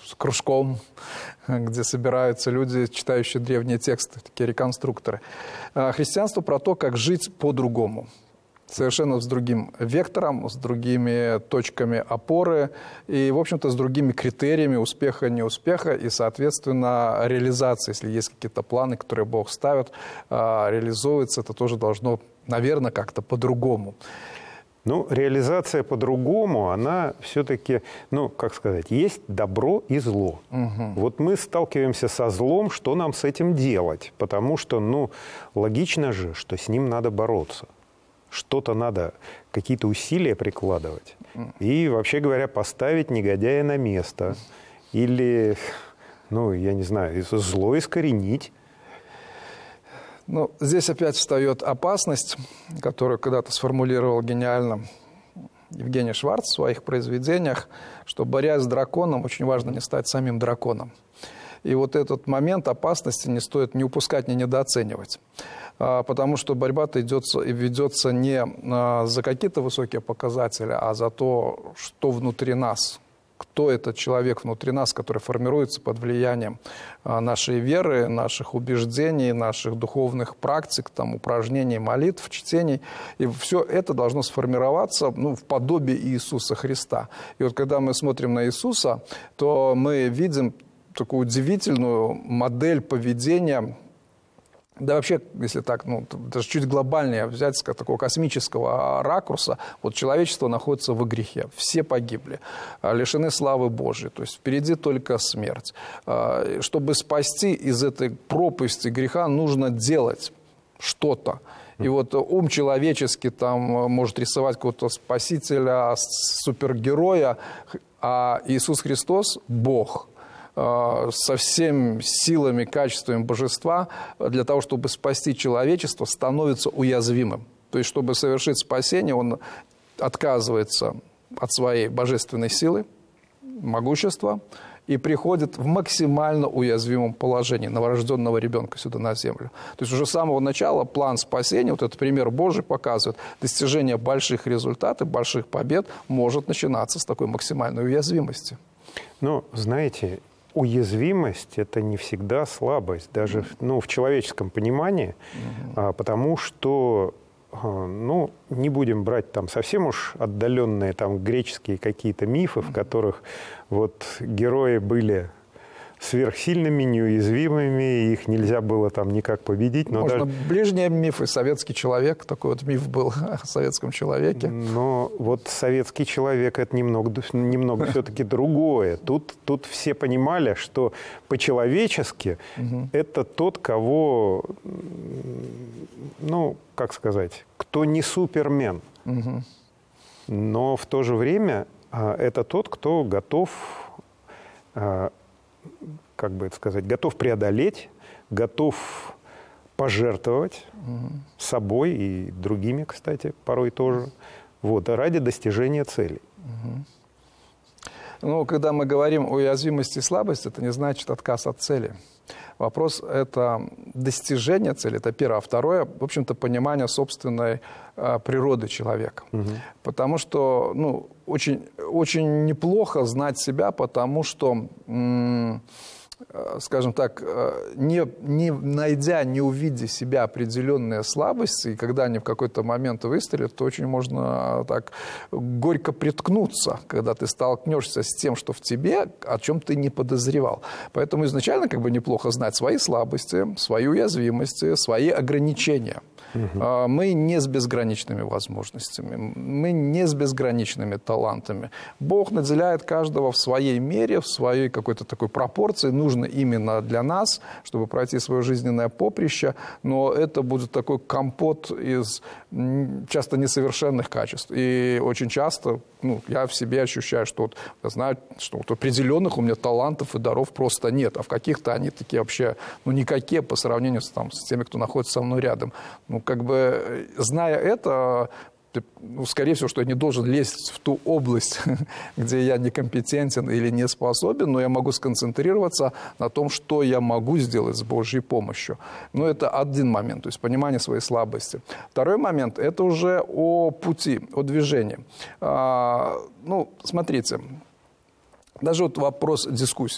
с кружком, где собираются люди, читающие древние тексты, такие реконструкторы. Христианство про то, как жить по-другому. Совершенно с другим вектором, с другими точками опоры и, в общем-то, с другими критериями успеха, неуспеха и, соответственно, реализации. Если есть какие-то планы, которые Бог ставит, реализовываться, это тоже должно, наверное, как-то по-другому. Ну, реализация по-другому, она все-таки, ну, как сказать, есть добро и зло. Угу. Вот мы сталкиваемся со злом, что нам с этим делать? Потому что, ну, логично же, что с ним надо бороться. Что-то надо, какие-то усилия прикладывать. И, вообще говоря, поставить негодяя на место. Или, ну, я не знаю, зло искоренить. Ну, здесь опять встает опасность, которую когда-то сформулировал гениально Евгений Шварц в своих произведениях, что, борясь с драконом, очень важно не стать самим драконом. И вот этот момент опасности не стоит ни упускать, ни недооценивать. Потому что борьба-то ведется не за какие-то высокие показатели, а за то, что внутри нас. Кто этот человек внутри нас, который формируется под влиянием нашей веры, наших убеждений, наших духовных практик, там, упражнений, молитв, чтений. И все это должно сформироваться, ну, в подобии Иисуса Христа. И вот когда мы смотрим на Иисуса, то мы видим такую удивительную модель поведения. Да вообще, если так, ну, даже чуть глобальнее взять с такого космического ракурса, вот человечество находится во грехе, все погибли, лишены славы Божьей, то есть впереди только смерть. Чтобы спасти из этой пропасти греха, нужно делать что-то. И вот ум человеческий там может рисовать какого-то спасителя, супергероя, а Иисус Христос – Бог – со всеми силами, качествами божества для того, чтобы спасти человечество, становится уязвимым. То есть, чтобы совершить спасение, он отказывается от своей божественной силы, могущества и приходит в максимально уязвимом положении новорожденного ребенка сюда на землю. То есть уже с самого начала план спасения, вот этот пример Божий показывает, достижение больших результатов, больших побед может начинаться с такой максимальной уязвимости. Ну, знаете, уязвимость – это не всегда слабость, даже в человеческом понимании, потому что, ну, не будем брать там совсем уж отдаленные там греческие какие-то мифы, в которых вот герои были сверхсильными, неуязвимыми, и их нельзя было там никак победить. Но можно ближние мифы, советский человек, такой вот миф был о советском человеке. Но вот советский человек – это немного все-таки другое. Тут все понимали, что по-человечески это тот, кого, ну, как сказать, кто не супермен. Но в то же время это тот, кто готов, как бы это сказать, готов преодолеть, готов пожертвовать собой и другими, кстати, порой тоже, вот, ради достижения целей. Ну, когда мы говорим о уязвимости и слабости, это не значит отказ от цели. Вопрос – это достижение цели, это первое. А второе, в общем-то, понимание собственной природы человека. Потому что, ну, очень, очень неплохо знать себя, потому что, скажем так, не найдя, не увидя себя определенные слабости, и когда они в какой-то момент выстрелят, то очень можно так горько приткнуться, когда ты столкнешься с тем, что в тебе, о чем ты не подозревал. Поэтому изначально как бы неплохо знать свои слабости, свои уязвимости, свои ограничения. Мы не с безграничными возможностями, мы не с безграничными талантами. Бог наделяет каждого в своей мере, в своей какой-то такой пропорции, нужно именно для нас, чтобы пройти свое жизненное поприще, но это будет такой компот из часто несовершенных качеств. И очень часто, ну, я в себе ощущаю, что вот, я знаю, что вот определенных у меня талантов и даров просто нет, а в каких-то они такие вообще, ну, никакие по сравнению с теми, кто находится со мной рядом. Ну, как бы, зная это, ну, скорее всего, что я не должен лезть в ту область, где я некомпетентен или не способен, но я могу сконцентрироваться на том, что я могу сделать с Божьей помощью. Но это один момент, то есть понимание своей слабости. Второй момент – это уже о пути, о движении. Ну, смотрите, даже вот вопрос дискуссии.